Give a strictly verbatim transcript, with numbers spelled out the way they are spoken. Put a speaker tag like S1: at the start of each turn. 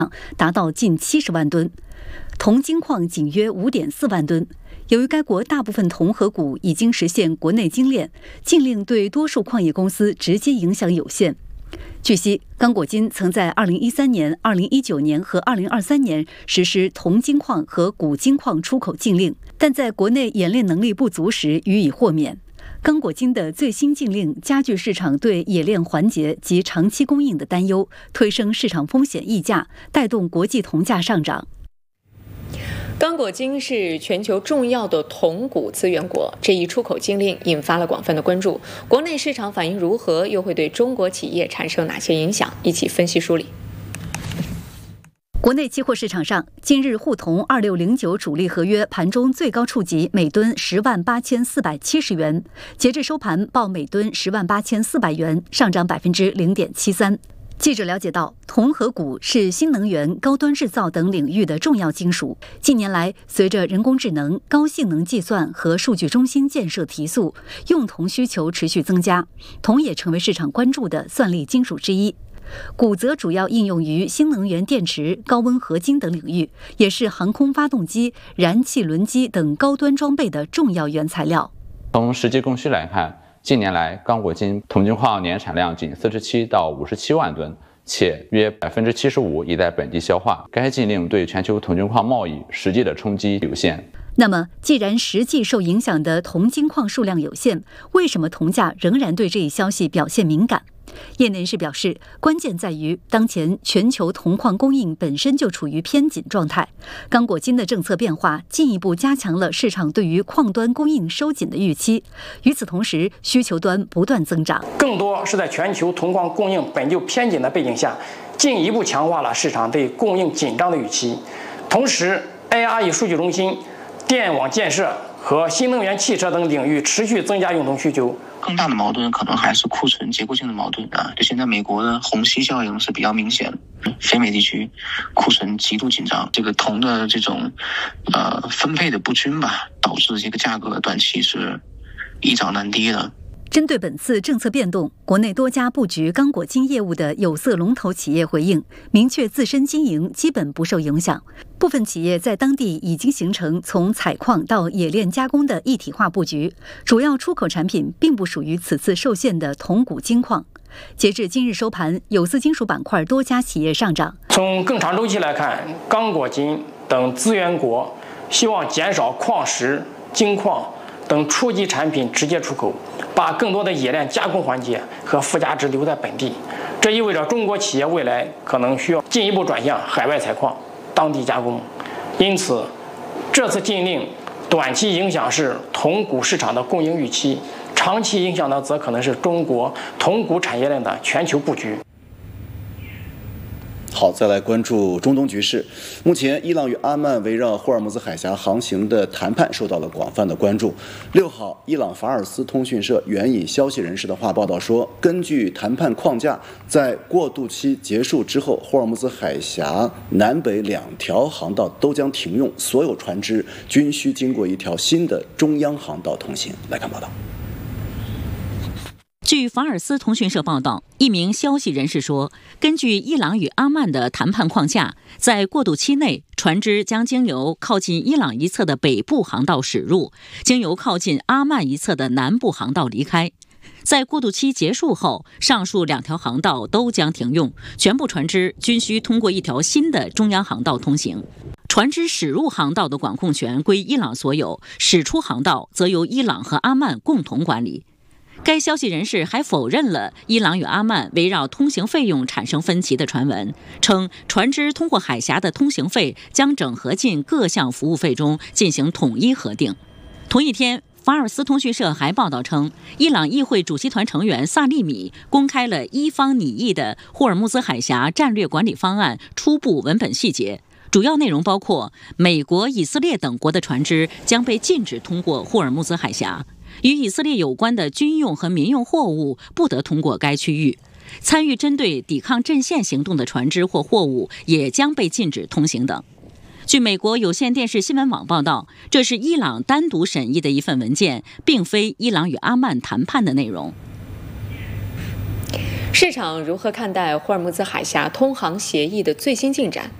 S1: 达到近七十万吨，铜精矿仅约五点四万吨。由于该国大部分铜和钴已经实现国内精炼，禁令对多数矿业公司直接影响有限。据悉，刚果金曾在二零一三年、二零一九年和二零二三年实施铜精矿和钴精矿出口禁令，但在国内冶炼能力不足时予以豁免。刚果金的最新禁令加剧市场对冶炼环节及长期供应的担忧，推升市场风险溢价，带动国际铜价上涨。
S2: 刚果金是全球重要的铜钴资源国，这一出口禁令引发了广泛的关注。国内市场反应如何，又会对中国企业产生哪些影响？一起分析梳理。
S1: 国内期货市场上，今日沪铜二六零九主力合约盘中最高触及每吨十万八千四百七十元，截至收盘报每吨十万八千四百元，上涨百分之零点七三。记者了解到，铜和钴是新能源、高端制造等领域的重要金属。近年来，随着人工智能、高性能计算和数据中心建设提速，用铜需求持续增加，铜也成为市场关注的算力金属之一。钴则主要应用于新能源电池、高温合金等领域，也是航空发动机、燃气轮机等高端装备的重要原材料。
S3: 从实际供需来看，近年来，刚果金铜精矿年产量仅四十七到五十七万吨，且约百分之七十五已在本地消化。该禁令对全球铜精矿贸易实际的冲击有限。
S1: 那么，既然实际受影响的铜精矿数量有限，为什么铜价仍然对这一消息表现敏感？业内人士表示，关键在于当前全球铜矿供应本身就处于偏紧状态，刚果金的政策变化进一步加强了市场对于矿端供应收紧的预期。与此同时，需求端不断增长，
S4: 更多是在全球铜矿供应本就偏紧的背景下，进一步强化了市场对供应紧张的预期。同时 ，A R E 数据中心、电网建设和新能源汽车等领域持续增加用铜需求。
S5: 更大的矛盾可能还是库存结构性的矛盾啊，就现在美国的虹吸效应是比较明显的，非美地区库存极度紧张，这个铜的这种呃分配的不均吧，导致这个价格短期是易涨难跌的。
S1: 针对本次政策变动，国内多家布局刚果金业务的有色龙头企业回应，明确自身经营基本不受影响。部分企业在当地已经形成从采矿到冶炼加工的一体化布局，主要出口产品并不属于此次受限的铜钴金矿。截至今日收盘，有色金属板块多家企业上涨。
S4: 从更长周期来看，刚果金等资源国希望减少矿石、金矿等初级产品直接出口，把更多的冶炼加工环节和附加值留在本地。这意味着中国企业未来可能需要进一步转向海外采矿、当地加工。因此，这次禁令短期影响是铜钴市场的供应预期，长期影响的则可能是中国铜钴产业链的全球布局。
S6: 好，再来关注中东局势。目前，伊朗与阿曼围绕霍尔木兹海峡航行的谈判受到了广泛的关注。六号，伊朗法尔斯通讯社援引消息人士的话报道说，根据谈判框架，在过渡期结束之后，霍尔木兹海峡南北两条航道都将停用，所有船只均需经过一条新的中央航道通行。来看报道。
S7: 据法尔斯通讯社报道，一名消息人士说，根据伊朗与阿曼的谈判框架，在过渡期内，船只将经由靠近伊朗一侧的北部航道驶入，经由靠近阿曼一侧的南部航道离开。在过渡期结束后，上述两条航道都将停用，全部船只均需通过一条新的中央航道通行。船只驶入航道的管控权归伊朗所有，驶出航道则由伊朗和阿曼共同管理。该消息人士还否认了伊朗与阿曼围绕通行费用产生分歧的传闻，称船只通过海峡的通行费将整合进各项服务费中进行统一核定。同一天，法尔斯通讯社还报道称，伊朗议会主席团成员萨利米公开了伊方拟议的霍尔木兹海峡战略管理方案初步文本细节，主要内容包括美国、以色列等国的船只将被禁止通过霍尔木兹海峡，与以色列有关的军用和民用货物不得通过该区域，参与针对抵抗阵线行动的船只或货物也将被禁止通行等。据美国有线电视新闻网报道，这是伊朗单独审议的一份文件，并非伊朗与阿曼谈判的内容。
S2: 市场如何看待霍尔木兹海峡通航协议的最新进展？